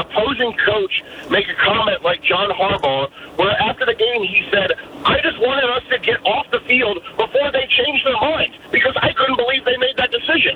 opposing coach make a comment like John Harbaugh, where after the game he said, I just wanted us to get off the field before they changed their mind, because I couldn't believe they made that decision.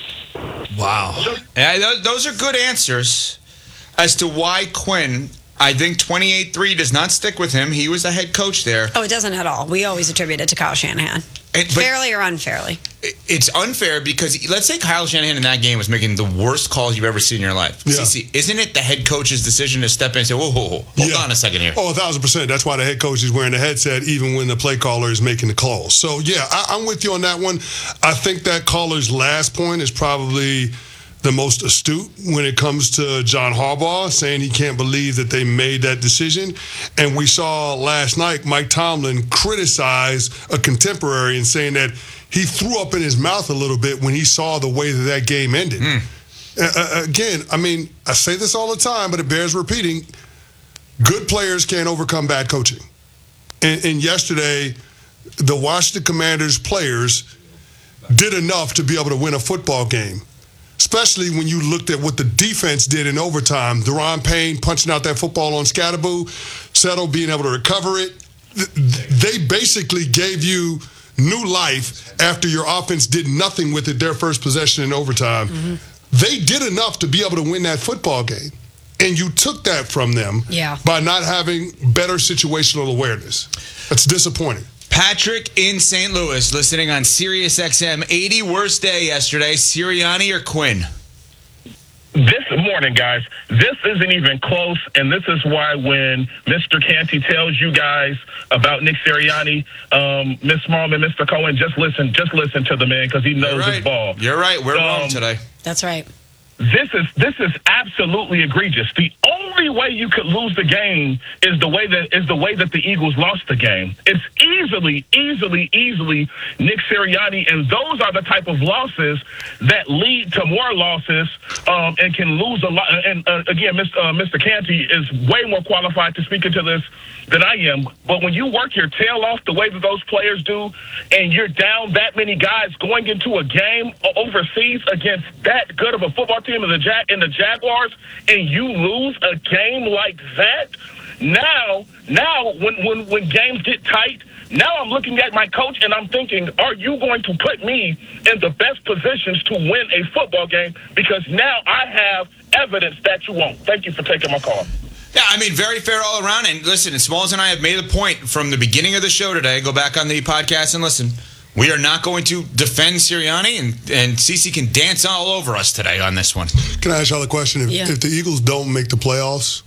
Wow. Yeah, those are good answers as to why Quinn, I think 28-3 does not stick with him. He was the head coach there. Oh, it doesn't at all. We always attribute it to Kyle Shanahan. Fairly or unfairly? It's unfair because let's say Kyle Shanahan in that game was making the worst calls you've ever seen in your life. Yeah. CC, isn't it the head coach's decision to step in and say, whoa, hold on a second here? Oh, 1,000%. That's why the head coach is wearing the headset even when the play caller is making the calls. So, yeah, I'm with you on that one. I think that caller's last point is probably the most astute when it comes to John Harbaugh, saying he can't believe that they made that decision. And we saw last night Mike Tomlin criticize a contemporary and saying that he threw up in his mouth a little bit when he saw the way that game ended. Again, I mean, I say this all the time, but it bears repeating. Good players can't overcome bad coaching. And yesterday, the Washington Commanders players did enough to be able to win a football game. Especially when you looked at what the defense did in overtime. Deron Payne punching out that football on Scatterboo, Settle being able to recover it. They basically gave you new life after your offense did nothing with it their first possession in overtime. Mm-hmm. They did enough to be able to win that football game. And you took that from them by not having better situational awareness. That's disappointing. Patrick in St. Louis, listening on Sirius XM. 80 worst day yesterday. Sirianni or Quinn? This morning, guys, this isn't even close, and this is why when Mr. Canty tells you guys about Nick Sirianni, Ms. Smallman, Mr. Cohen, just listen to the man because he knows his ball. You're right. We're wrong today. That's right. This is absolutely egregious. The only way you could lose the game is the way that the Eagles lost the game. It's easily Nick Sirianni, and those are the type of losses that lead to more losses and can lose a lot. And again, Mr. Canty is way more qualified to speak into this than I am. But when you work your tail off the way that those players do, and you're down that many guys going into a game overseas against that good of a football team in the Jaguars, and you lose a game like that, now when games get tight, now I'm looking at my coach and I'm thinking, are you going to put me in the best positions to win a football game? Because now I have evidence that you won't. Thank you for taking my call. Yeah, I mean, very fair all around. And listen, Smalls and I have made a point from the beginning of the show today. Go back on the podcast and listen. We are not going to defend Sirianni, and Cece can dance all over us today on this one. Can I ask y'all a question? If the Eagles don't make the playoffs,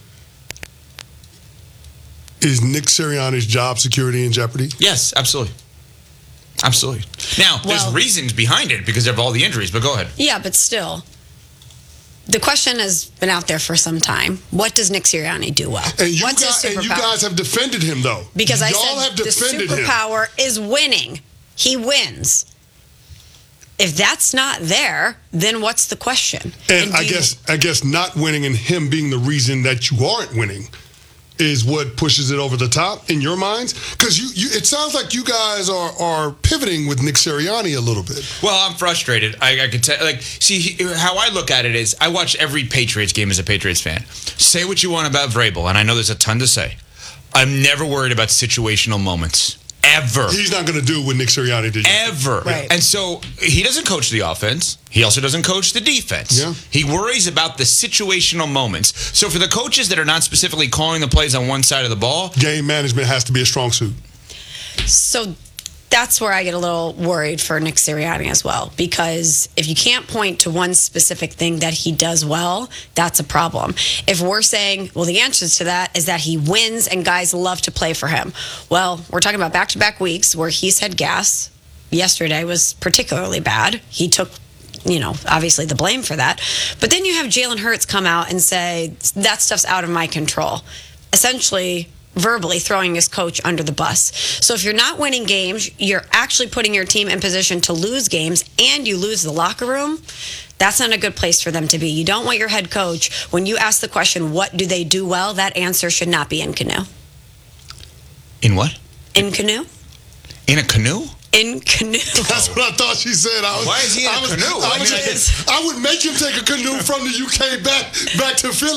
is Nick Sirianni's job security in jeopardy? Yes, absolutely. Absolutely. Now, there's reasons behind it because of all the injuries, but go ahead. Yeah, but still. The question has been out there for some time. What does Nick Sirianni do well? And you guys have defended him, though. Because I Y'all said the superpower is winning. He wins. If that's not there, then what's the question? And I guess not winning and him being the reason that you aren't winning is what pushes it over the top in your minds? Because it sounds like you guys are pivoting with Nick Sirianni a little bit. Well, I'm frustrated. I could tell. See, how I look at it is I watch every Patriots game as a Patriots fan. Say what you want about Vrabel, and I know there's a ton to say. I'm never worried about situational moments. Ever. He's not going to do what Nick Sirianni did. Ever. Right. And so he doesn't coach the offense. He also doesn't coach the defense. Yeah. He worries about the situational moments. So for the coaches that are not specifically calling the plays on one side of the ball, game management has to be a strong suit. So that's where I get a little worried for Nick Sirianni as well, because if you can't point to one specific thing that he does well, that's a problem. If we're saying, well, the answer to that is that he wins and guys love to play for him. Well, we're talking about back-to-back weeks where he's had gas. Yesterday was particularly bad. He took, obviously the blame for that. But then you have Jalen Hurts come out and say, that stuff's out of my control. Essentially, verbally throwing his coach under the bus. So if you're not winning games, you're actually putting your team in position to lose games, and you lose the locker room. That's not a good place for them to be. You don't want your head coach, when you ask the question, what do they do well, that answer should not be in canoe. In what? In canoe. In a canoe? In canoe. That's what I thought she said. Why is he in a canoe? I would make him take a canoe from the UK back to Philly.